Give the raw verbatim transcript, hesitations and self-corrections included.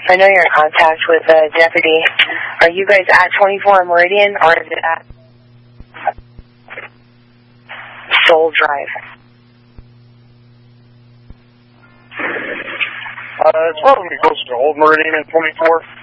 I know you're in contact with a deputy. Are you guys at twenty-four Meridian, or is it at Soul Drive? Uh, it's probably closer to Old Meridian and twenty-four.